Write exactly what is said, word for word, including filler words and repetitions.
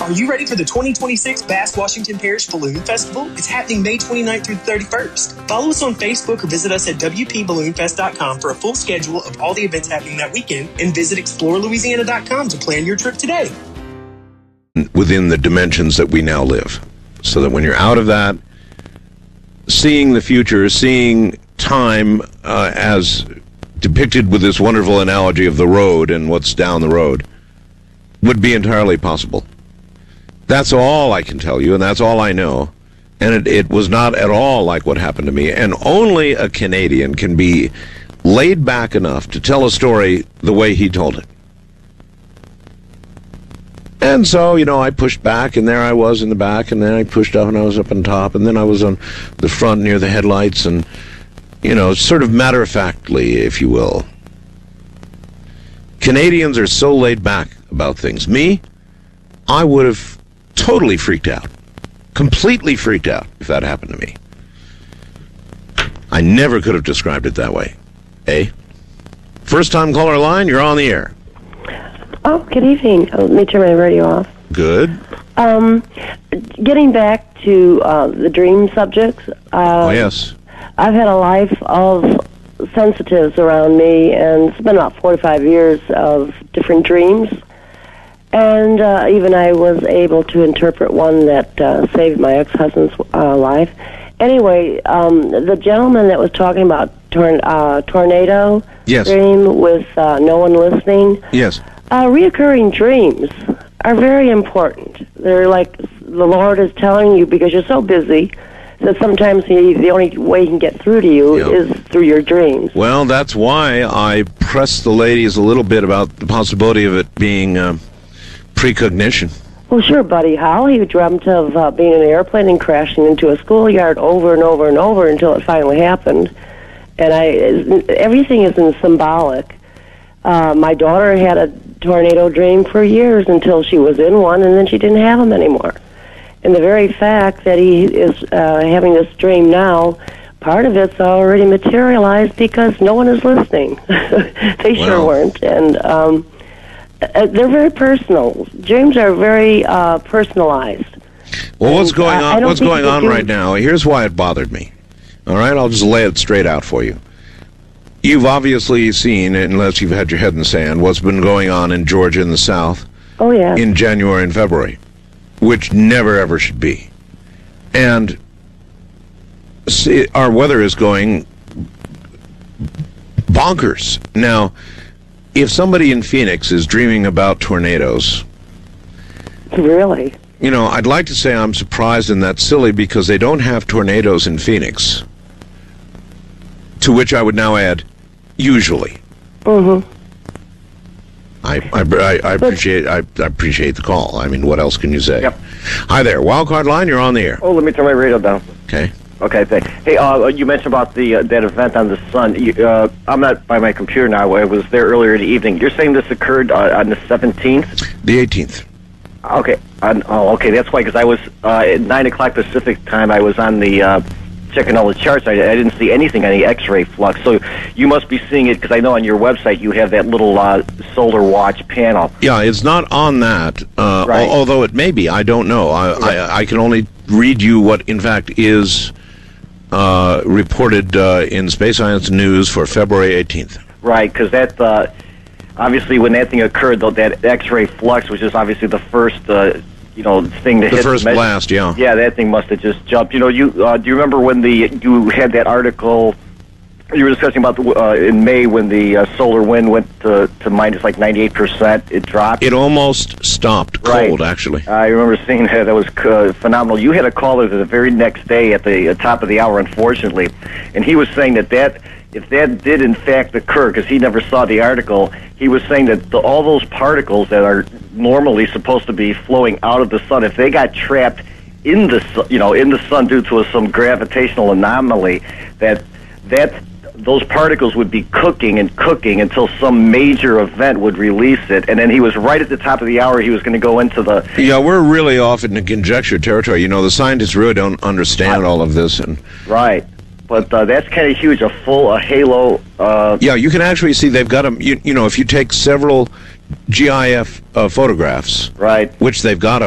Are you ready for the twenty twenty-six Bass Washington Parish Balloon Festival? It's happening May twenty-ninth through the thirty-first. Follow us on Facebook or visit us at W P balloon fest dot com for a full schedule of all the events happening that weekend, and visit explore louisiana dot com to plan your trip today. Within the dimensions that we now live, so that when you're out of that, seeing the future, seeing time uh, as depicted with this wonderful analogy of the road and what's down the road, would be entirely possible. That's all I can tell you, and that's all I know. And it, it was not at all like what happened to me. And only a Canadian can be laid back enough to tell a story the way he told it. And so, you know, I pushed back, and there I was in the back, and then I pushed up, and I was up on top, and then I was on the front near the headlights, and, you know, sort of matter-of-factly, if you will. Canadians are so laid back about things. Me, I would have totally freaked out. Completely freaked out if that happened to me. I never could have described it that way. Eh? First time caller line, you're on the air. Oh, good evening. Oh, let me turn my radio off. Good. Um, getting back to uh, the dream subject. Uh, oh, yes. I've had a life of sensitives around me, and it's been about forty-five years of different dreams. And uh, even I was able to interpret one that uh, saved my ex-husband's uh, life. Anyway, um, the gentleman that was talking about tor- uh, tornado yes. dream with uh, no one listening. Yes. Uh, reoccurring dreams are very important. They're like the Lord is telling you, because you're so busy that sometimes he, the only way he can get through to you yep. is through your dreams. Well, that's why I pressed the ladies a little bit about the possibility of it being uh, precognition. Well, sure, Buddy Howell. He dreamt of uh, being in an airplane and crashing into a schoolyard over and over and over until it finally happened. And I, everything is in symbolic. Uh, my daughter had a tornado dream for years until she was in one, and then she didn't have them anymore. And the very fact that he is uh, having this dream now, part of it's already materialized because no one is listening. They well. sure weren't. And um, uh, they're very personal. Dreams are very uh, personalized. Well, what's and, going uh, on? What's going on can... right now? Here's why it bothered me. All right, I'll just lay it straight out for you. You've obviously seen, unless you've had your head in the sand, what's been going on in Georgia and the South. Oh, yeah. In January and February, which never ever should be. And see, our weather is going bonkers. Now, if somebody in Phoenix is dreaming about tornadoes... Really? You know, I'd like to say I'm surprised and that's silly because they don't have tornadoes in Phoenix. To which I would now add, usually. Mm-hmm. I, I, I, I appreciate I, I appreciate the call. I mean, what else can you say? Yep. Hi there, Wildcard Line. You're on the air. Oh, let me turn my radio down. Okay. Okay, thanks. Hey, uh, you mentioned about the uh, that event on the Sun. You, uh, I'm not by my computer now. I was there earlier in the evening. You're saying this occurred uh, on the seventeenth? The eighteenth. Okay. On, oh, okay. That's why, because I was uh, at nine o'clock Pacific time. I was on the. Uh, checking all the charts, I, I didn't see anything on the X-ray flux. So you must be seeing it, because I know on your website you have that little uh, solar watch panel. Yeah, it's not on that, uh, right. al- although it may be. I don't know. I, right. I, I can only read you what, in fact, is uh, reported uh, in Space Science News for February eighteenth. Right, because that, uh, obviously, when that thing occurred, though, that X-ray flux, which is obviously the first... Uh, you know, thing to the hit first the blast, yeah. Yeah, that thing must have just jumped. You know, you uh, do you remember when the you had that article you were discussing about the, uh, in May when the uh, solar wind went to, to minus like ninety-eight percent? It dropped. It almost stopped cold, right. actually. I remember seeing that. That was uh, phenomenal. You had a caller the very next day at the uh, top of the hour, unfortunately, and he was saying that that. If that did in fact occur, because he never saw the article, he was saying that the, all those particles that are normally supposed to be flowing out of the sun, if they got trapped in the sun, you know, in the sun due to a, some gravitational anomaly, that that those particles would be cooking and cooking until some major event would release it. And then he was right at the top of the hour. He was going to go into the... Yeah, we're really off into conjecture territory. You know, the scientists really don't understand all of this. And right. But uh, that's kind of huge, a full, a halo... Uh, yeah, you can actually see they've got them, you, you know, if you take several G I F uh, photographs, right, which they've got